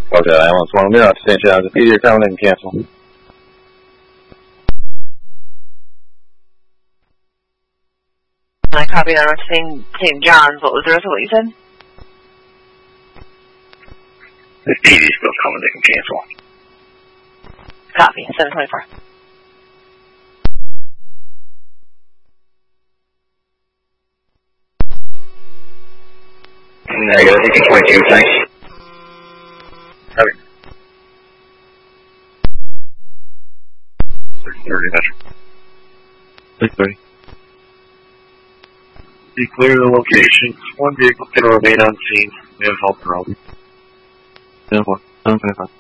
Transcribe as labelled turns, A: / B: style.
A: Roger, ambulance 1 minute, attention, I repeated, down and cancel.
B: I copy that on St. John's. What was the rest of what you said?
C: The DD's still coming, they can cancel.
B: Copy, 724.
C: Negative, you can 22, thanks. Copy. 630, measure.
A: 630.
C: Be clear of the location. One vehicle can remain on scene. We have help around.
A: 10-4, 725.